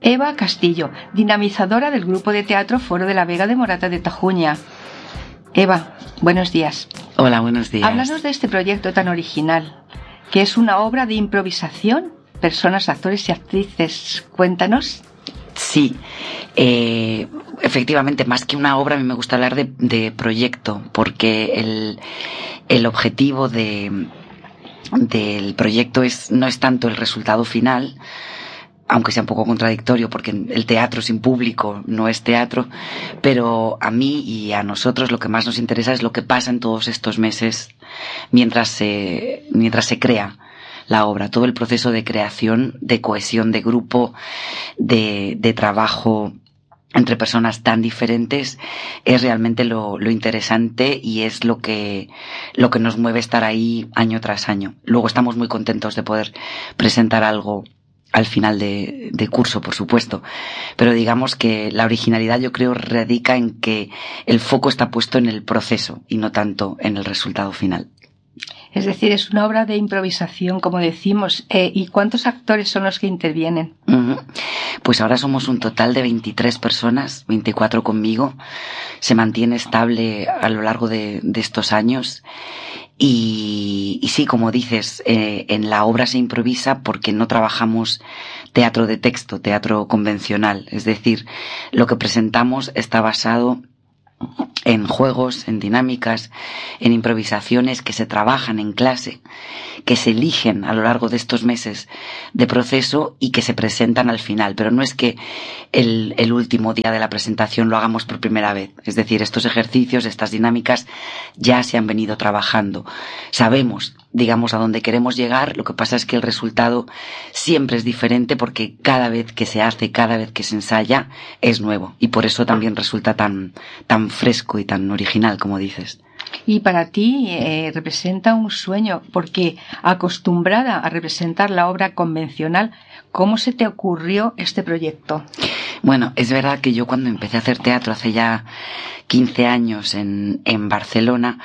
Eva Castillo, dinamizadora del grupo de teatro Foro de la Vega de Morata de Tajuña. Eva, buenos días. Hola, buenos días. Háblanos de este proyecto tan original, que es una obra de improvisación, personas, actores y actrices. Cuéntanos. Sí, efectivamente, más que una obra, a mí me gusta hablar de proyecto, porque el objetivo del proyecto no es tanto el resultado final, aunque sea un poco contradictorio, porque el teatro sin público no es teatro, pero a mí y a nosotros lo que más nos interesa es lo que pasa en todos estos meses mientras se crea la obra, todo el proceso de creación, de cohesión de grupo, de trabajo entre personas tan diferentes, es realmente lo interesante y es lo que nos mueve estar ahí año tras año. Luego estamos muy contentos de poder presentar algo al final de curso, por supuesto, pero digamos que la originalidad, yo creo, radica en que el foco está puesto en el proceso y no tanto en el resultado final. Es decir, es una obra de improvisación, como decimos. ¿Y cuántos actores son los que intervienen? Pues ahora somos un total de 23 personas, 24 conmigo. Se mantiene estable a lo largo de estos años. Y sí, como dices, en la obra se improvisa porque no trabajamos teatro de texto, teatro convencional. Es decir, lo que presentamos está basado en juegos, en dinámicas, en improvisaciones que se trabajan en clase, que se eligen a lo largo de estos meses de proceso y que se presentan al final. Pero no es que el último día de la presentación lo hagamos por primera vez. Es decir, estos ejercicios, estas dinámicas ya se han venido trabajando. Sabemos, digamos, a dónde queremos llegar. Lo que pasa es que el resultado siempre es diferente porque cada vez que se hace, cada vez que se ensaya, es nuevo. Y por eso también resulta tan fresco y tan original, como dices. Y para ti representa un sueño, porque acostumbrada a representar la obra convencional, ¿cómo se te ocurrió este proyecto? Bueno, es verdad que yo cuando empecé a hacer teatro hace ya 15 años en Barcelona,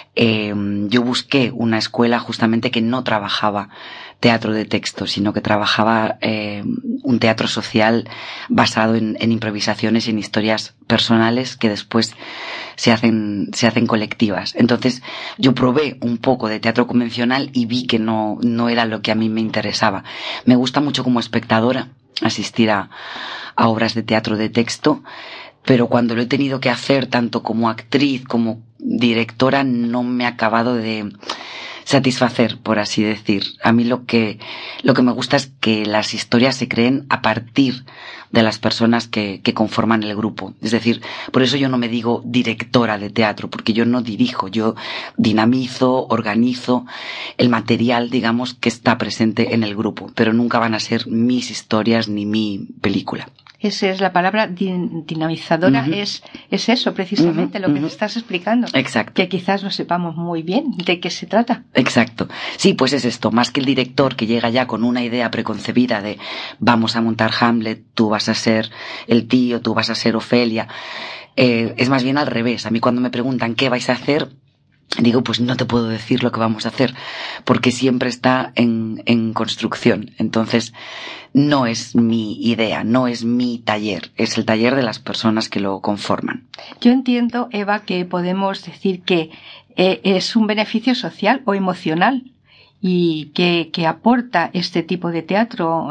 yo busqué una escuela justamente que no trabajaba teatro de texto, sino que trabajaba un teatro social basado en improvisaciones y en historias personales que después se hacen colectivas. Entonces yo probé un poco de teatro convencional y vi que no era lo que a mí me interesaba. Me gusta mucho como espectadora asistir a obras de teatro de texto, pero cuando lo he tenido que hacer tanto como actriz como directora no me ha acabado de satisfacer, por así decir. A mí lo que me gusta es que las historias se creen a partir de las personas que conforman el grupo. Es decir, por eso yo no me digo directora de teatro, porque yo no dirijo, yo dinamizo, organizo el material, digamos, que está presente en el grupo, pero nunca van a ser mis historias ni mi película. Esa es la palabra dinamizadora, es eso precisamente lo que te estás explicando. Exacto. Que quizás no sepamos muy bien de qué se trata. Exacto. Sí, pues es esto, más que el director que llega ya con una idea preconcebida de vamos a montar Hamlet, tú vas a ser el tío, tú vas a ser Ofelia, es más bien al revés. A mí cuando me preguntan qué vais a hacer, digo, pues no te puedo decir lo que vamos a hacer, porque siempre está en construcción. Entonces, no es mi idea, no es mi taller, es el taller de las personas que lo conforman. Yo entiendo, Eva, que podemos decir que es un beneficio social o emocional y que aporta este tipo de teatro.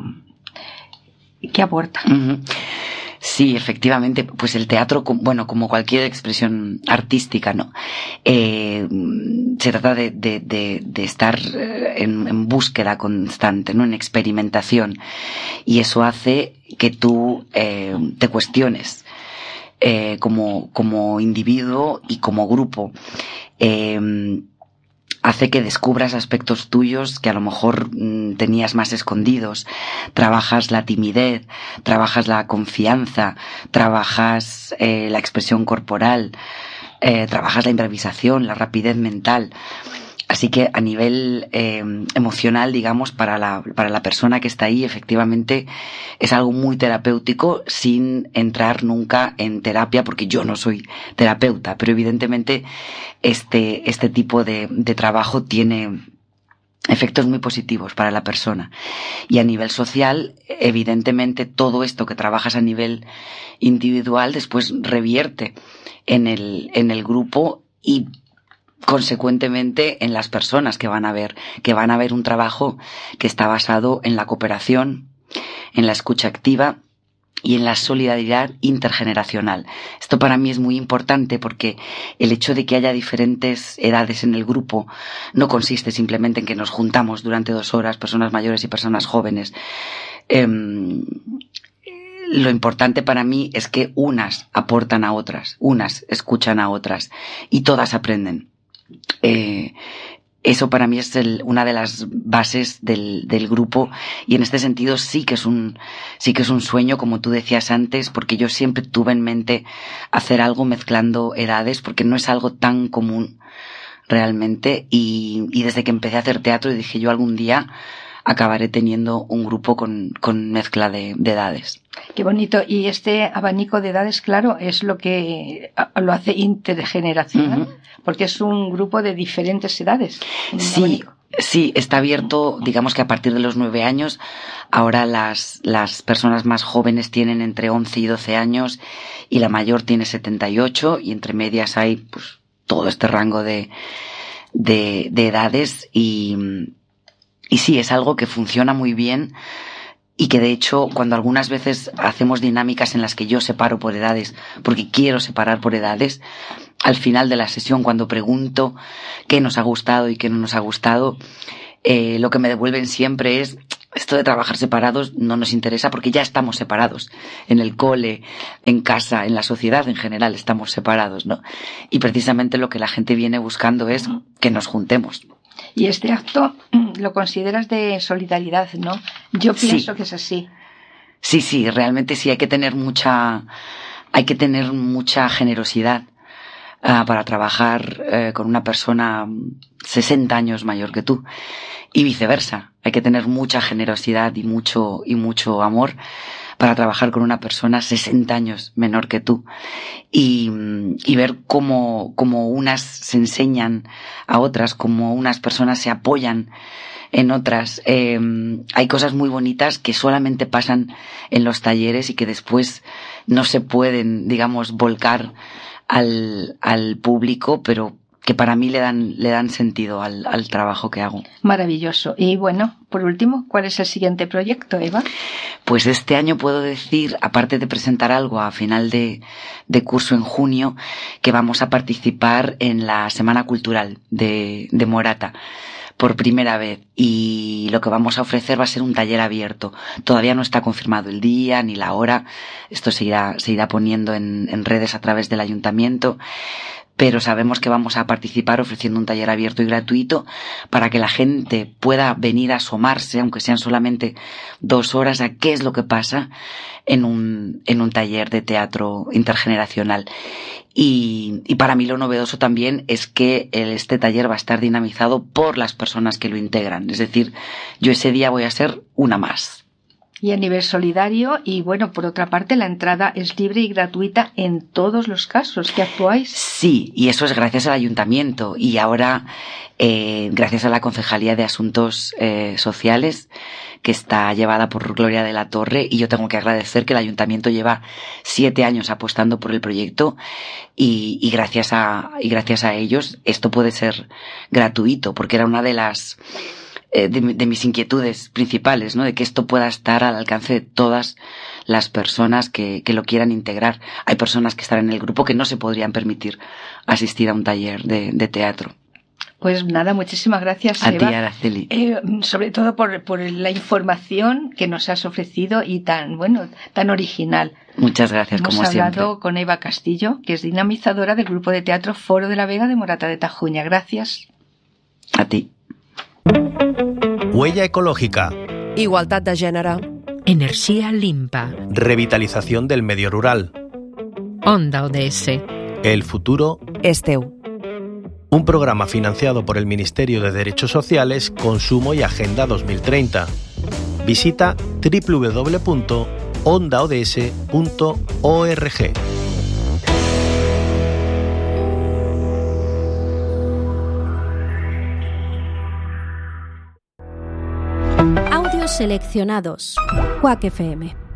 ¿Qué aporta? Sí, efectivamente, pues el teatro, bueno, como cualquier expresión artística, ¿no? Se trata de estar en búsqueda constante, ¿no? En experimentación. Y eso hace que tú te cuestiones como individuo y como grupo. Hace que descubras aspectos tuyos que a lo mejor tenías más escondidos. Trabajas la timidez, trabajas la confianza, trabajas la expresión corporal, trabajas la improvisación, la rapidez mental. Así que a nivel emocional, digamos, para la persona que está ahí, efectivamente es algo muy terapéutico sin entrar nunca en terapia, porque yo no soy terapeuta, pero evidentemente este tipo de trabajo tiene efectos muy positivos para la persona. Y a nivel social, evidentemente, todo esto que trabajas a nivel individual después revierte en el grupo y consecuentemente en las personas que van a ver un trabajo que está basado en la cooperación, en la escucha activa y en la solidaridad intergeneracional. Esto para mí es muy importante porque el hecho de que haya diferentes edades en el grupo no consiste simplemente en que nos juntamos durante 2 horas, personas mayores y personas jóvenes. Lo importante para mí es que unas aportan a otras, unas escuchan a otras y todas aprenden. Eso para mí es una de las bases del grupo, y en este sentido sí que es un sueño, como tú decías antes, porque yo siempre tuve en mente hacer algo mezclando edades, porque no es algo tan común realmente, y desde que empecé a hacer teatro dije yo algún día acabaré teniendo un grupo con mezcla de edades. Qué bonito. Y este abanico de edades, claro, es lo que lo hace intergeneracional, porque es un grupo de diferentes edades. Sí, está abierto, digamos que a partir de los 9 años. Ahora las personas más jóvenes tienen entre 11 y 12 años y la mayor tiene 78, y entre medias hay pues todo este rango de edades, y sí, es algo que funciona muy bien, y que de hecho cuando algunas veces hacemos dinámicas en las que yo separo por edades, porque quiero separar por edades, al final de la sesión, cuando pregunto qué nos ha gustado y qué no nos ha gustado, lo que me devuelven siempre es: esto de trabajar separados no nos interesa porque ya estamos separados. En el cole, en casa, en la sociedad en general estamos separados, ¿no? Y precisamente lo que la gente viene buscando es que nos juntemos. Y este acto lo consideras de solidaridad, ¿no? Yo pienso que es así. Sí, realmente sí, hay que tener mucha generosidad para trabajar con una persona 60 años mayor que tú, y viceversa. Hay que tener mucha generosidad y mucho amor para trabajar con una persona 60 años menor que tú, y ver cómo unas se enseñan a otras, cómo unas personas se apoyan en otras. Hay cosas muy bonitas que solamente pasan en los talleres y que después no se pueden, digamos, volcar al público, pero que para mí le dan sentido al trabajo que hago. Maravilloso. Y bueno, por último, ¿cuál es el siguiente proyecto, Eva? Pues este año puedo decir, aparte de presentar algo a final de curso en junio, que vamos a participar en la Semana Cultural de Morata por primera vez, y lo que vamos a ofrecer va a ser un taller abierto. Todavía no está confirmado el día ni la hora, esto se irá poniendo en redes a través del ayuntamiento, pero sabemos que vamos a participar ofreciendo un taller abierto y gratuito para que la gente pueda venir a asomarse, aunque sean solamente 2 horas, a qué es lo que pasa en un taller de teatro intergeneracional. Y para mí lo novedoso también es que este taller va a estar dinamizado por las personas que lo integran. Es decir, yo ese día voy a ser una más. Y a nivel solidario, y bueno, por otra parte, la entrada es libre y gratuita en todos los casos que actuáis. Sí, y eso es gracias al ayuntamiento, y ahora gracias a la Concejalía de Asuntos Sociales, que está llevada por Gloria de la Torre, y yo tengo que agradecer que el ayuntamiento lleva 7 años apostando por el proyecto, y gracias a ellos esto puede ser gratuito, porque era una de las de mis inquietudes principales, ¿no? De que esto pueda estar al alcance de todas las personas que lo quieran integrar. Hay personas que están en el grupo que no se podrían permitir asistir a un taller de teatro. Pues nada, muchísimas gracias, a Eva. ti, Araceli. Sobre todo por la información que nos has ofrecido y tan original. Muchas gracias, como siempre. Hemos hablado con Eva Castillo, que es dinamizadora del grupo de teatro Foro de la Vega de Morata de Tajuña. Gracias. A ti. Huella ecológica. Igualdad de gènere. Energía limpa. Revitalización del medio rural. Onda ODS. El futuro és teu. Un programa financiado por el Ministerio de Derechos Sociales, Consumo y Agenda 2030. Visita www.ondaods.org. seleccionados. Quack FM.